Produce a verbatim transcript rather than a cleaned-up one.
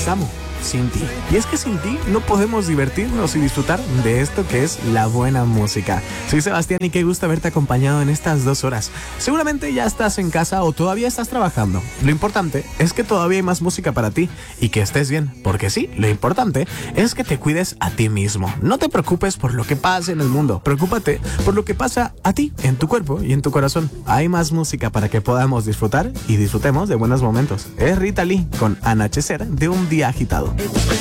Samo, sin ti. Y es que sin ti no podemos divertirnos y disfrutar de esto que es la buena música. Soy Sebastián y qué gusto haberte acompañado en estas dos horas. Seguramente ya estás en casa o todavía estás trabajando. Lo importante es que todavía hay más música para ti y que estés bien. Porque sí, lo importante es que te cuides a ti mismo. No te preocupes por lo que pase en el mundo. Preocúpate por lo que pasa a ti, en tu cuerpo y en tu corazón. Hay más música para que podamos disfrutar y disfrutemos de buenos momentos. Es Rita Lee con Anochecer de un día agitado.